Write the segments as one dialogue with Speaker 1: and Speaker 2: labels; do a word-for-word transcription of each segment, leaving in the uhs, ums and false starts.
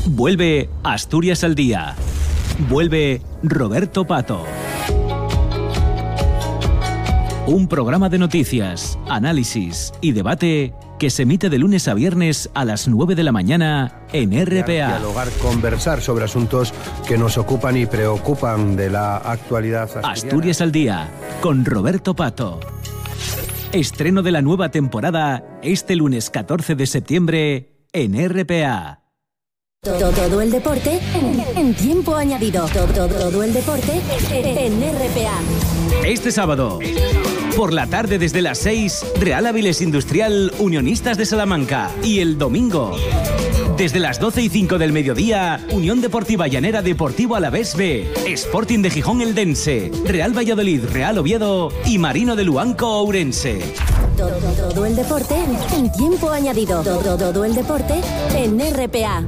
Speaker 1: Vuelve Asturias al Día. Vuelve Roberto Pato. Un programa de noticias, análisis y debate que se emite de lunes a viernes a las nueve de la mañana en R P A.
Speaker 2: Dialogar, conversar sobre asuntos que nos ocupan y preocupan de la actualidad asturiana.
Speaker 1: Asturias al Día, con Roberto Pato. Estreno de la nueva temporada este lunes catorce de septiembre en R P A.
Speaker 3: Todo, todo el deporte en, en tiempo añadido. Todo, todo el deporte en R P A.
Speaker 1: Este sábado, por la tarde desde las seis, Real Avilés Industrial Unionistas de Salamanca. Y el domingo, desde las doce y cinco del mediodía, Unión Deportiva Llanera Deportivo Alavés B, Sporting de Gijón Eldense, Real Valladolid Real Oviedo y Marino de Luanco Ourense.
Speaker 3: Todo, todo el deporte en tiempo añadido. Todo, todo el deporte en R P A.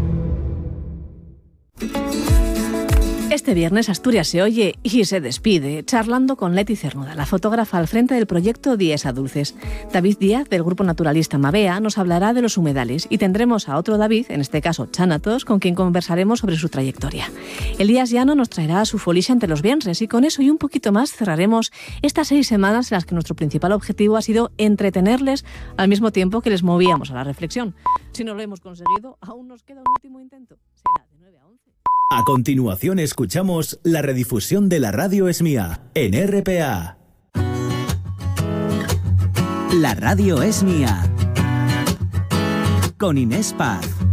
Speaker 4: Este viernes Asturias se oye y se despide, charlando con Leti Cernuda, la fotógrafa al frente del proyecto Dies a Dulces. David Díaz, del grupo naturalista Mavea, nos hablará de los humedales y tendremos a otro David, en este caso Chanatos, con quien conversaremos sobre su trayectoria. Elías Llano nos traerá su folixa entre los viernes y con eso y un poquito más cerraremos estas seis semanas en las que nuestro principal objetivo ha sido entretenerles al mismo tiempo que les movíamos a la reflexión. Si no lo hemos conseguido, aún nos queda un último intento. Será de nueve a once.
Speaker 1: A continuación escuchamos la redifusión de La Radio es Mía en R P A. La Radio es Mía con Inés Paz.